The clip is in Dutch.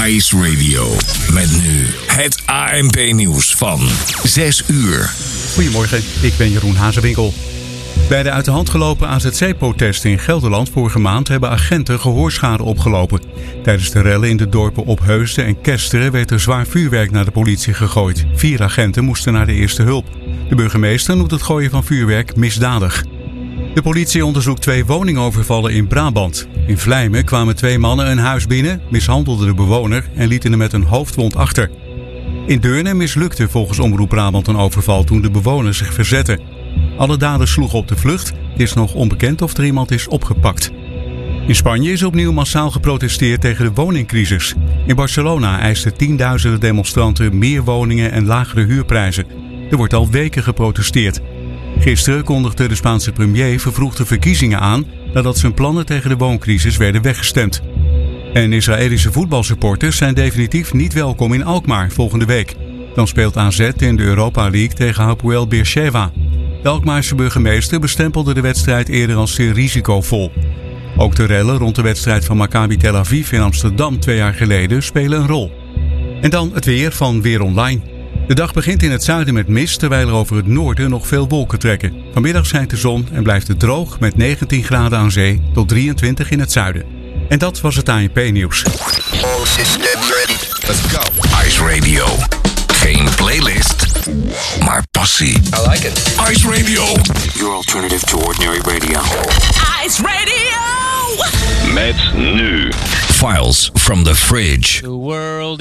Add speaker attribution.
Speaker 1: Ice Radio. Met nu het ANP-nieuws van 6 uur.
Speaker 2: Goedemorgen, ik ben Jeroen Hazewinkel. Bij de uit de hand gelopen AZC-protesten in Gelderland vorige maand hebben agenten gehoorschade opgelopen. Tijdens de rellen in de dorpen Opheusden en Kesteren werd er zwaar vuurwerk naar de politie gegooid. 4 agenten moesten naar de eerste hulp. De burgemeester noemt het gooien van vuurwerk misdadig. De politie onderzoekt 2 woningovervallen in Brabant. In Vlijmen kwamen 2 mannen een huis binnen, mishandelden de bewoner en lieten hem met een hoofdwond achter. In Deurne mislukte volgens Omroep Brabant een overval toen de bewoners zich verzetten. Alle daders sloegen op de vlucht. Het is nog onbekend of er iemand is opgepakt. In Spanje is opnieuw massaal geprotesteerd tegen de woningcrisis. In Barcelona eisten tienduizenden demonstranten meer woningen en lagere huurprijzen. Er wordt al weken geprotesteerd. Gisteren kondigde de Spaanse premier vervroegde verkiezingen aan nadat zijn plannen tegen de wooncrisis werden weggestemd. En Israëlische voetbalsupporters zijn definitief niet welkom in Alkmaar volgende week. Dan speelt AZ in de Europa League tegen Hapoel Beersheva. De Alkmaarse burgemeester bestempelde de wedstrijd eerder als zeer risicovol. Ook de rellen rond de wedstrijd van Maccabi Tel Aviv in Amsterdam 2 jaar geleden spelen een rol. En dan het weer van Weer Online. De dag begint in het zuiden met mist, terwijl er over het noorden nog veel wolken trekken. Vanmiddag schijnt de zon en blijft het droog met 19 graden aan zee tot 23 in het zuiden. En dat was het ANP-nieuws.
Speaker 1: All systems ready. Let's go. Ice Radio. Geen playlist, maar passie.
Speaker 3: I like it.
Speaker 1: Ice Radio.
Speaker 4: Your alternative to ordinary radio.
Speaker 5: Ice Radio!
Speaker 6: Met nu
Speaker 1: Files from the Fridge.
Speaker 5: The world